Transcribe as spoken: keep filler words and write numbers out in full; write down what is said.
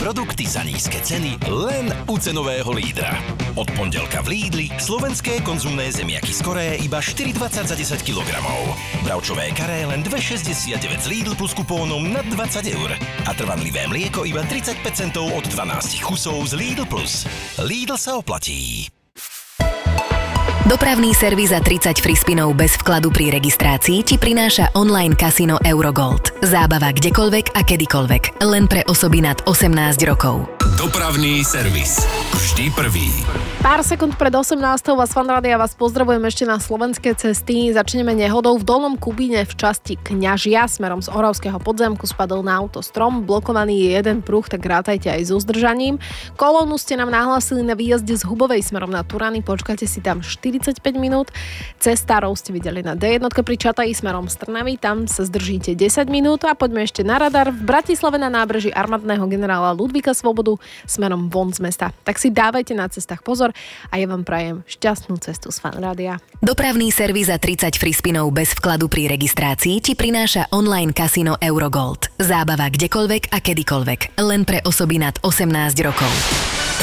produkty za nízke ceny len u cenového lídra. Od pondelka v Lidli slovenské konzumné zemiaky z Koreje iba štyri dvadsať za desať kilogramov. Bravčové karé len dva šesťdesiatdeväť z Lidl plus kupónom na dvadsať eur. A trvanlivé mlieko iba tridsaťpäť centov od dvanásť kusov z Lidl plus. Lidl sa oplatí. Dopravný servis za tridsať free spinov bez vkladu pri registrácii ti prináša online kasino Eurogold. Zábava kdekoľvek a kedykoľvek. Len pre osoby nad osemnásť rokov. Dopravný servis. Vždy prvý. Pár sekúnd pred osemnástou vás Fan Rádia vás pozdravujem ešte na slovenské cesty. Začneme nehodou v Dolnom Kubíne v časti Kňažia. Smerom z Oravského podzemku spadol na auto strom. Blokovaný je jeden pruh, tak rátajte aj so zdržaním. Kolónu ste nám nahlásili na výjazde z Hubovej smerom na Turany. Počkajte si tam štyridsaťpäť minút. Cestárov ste videli na dé jedna pri Čataji smerom z Trnavy. Tam sa zdržíte desať minút. A poďme ešte na radar. V Bratislave na nábreží armádneho generála Ludvíka Svobodu smerom von z mesta. Tak si dávajte na cestách pozor a ja vám prajem šťastnú cestu z Fan Rádia. Dopravný servis za tridsať free spinov bez vkladu pri registrácii ti prináša online kasino Eurogold. Zábava kdekoľvek a kedykoľvek. Len pre osoby nad osemnásť rokov.